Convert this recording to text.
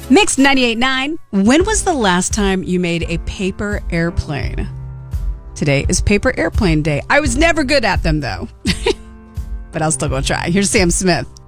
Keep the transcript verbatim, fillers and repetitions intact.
Mix ninety-eight point nine. When was the last time you made a paper airplane? Today is Paper Airplane Day. I was never good at them, though. But I'll still go try. Here's Sam Smith.